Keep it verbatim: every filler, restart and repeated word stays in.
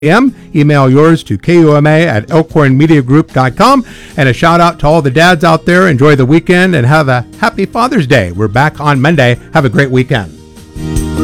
M. Email yours to K U M A at elkhorn media group dot com. And a shout out to all the dads out there. Enjoy the weekend and have a happy Father's Day. We're back on Monday. Have a great weekend.